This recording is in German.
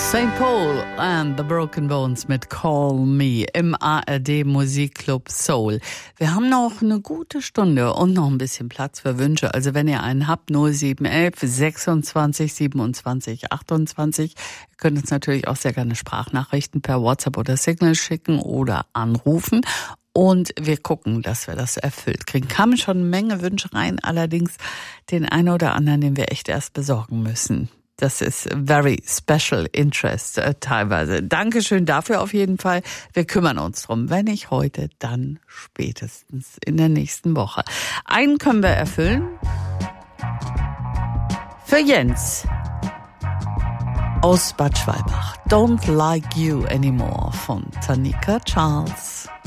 St. Paul and the Broken Bones mit Call Me im ARD Musikclub Soul. Wir haben noch eine gute Stunde und noch ein bisschen Platz für Wünsche. Also wenn ihr einen habt, 0711 26 27 28. Ihr könnt uns natürlich auch sehr gerne Sprachnachrichten per WhatsApp oder Signal schicken oder anrufen. Und wir gucken, dass wir das erfüllt kriegen. Kamen schon eine Menge Wünsche rein, allerdings den einen oder anderen, den wir echt erst besorgen müssen. Das ist very special interest teilweise. Dankeschön dafür auf jeden Fall. Wir kümmern uns drum. Wenn nicht heute, dann spätestens in der nächsten Woche. Einen können wir erfüllen. Für Jens aus Bad Schwalbach. Don't Like You Anymore von Tanika Charles.